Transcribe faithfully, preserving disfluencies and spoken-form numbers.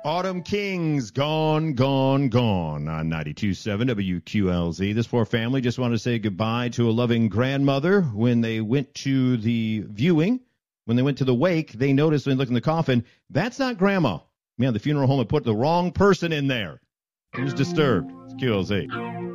Autumn Kings, gone, gone, gone on ninety-two point seven W Q L Z. This poor family just wanted to say goodbye to a loving grandmother. When they went to the viewing, when they went to the wake, they noticed when they looked in the coffin, that's not Grandma. Man, the funeral home had put the wrong person in there. He was disturbed. It's Q L Z.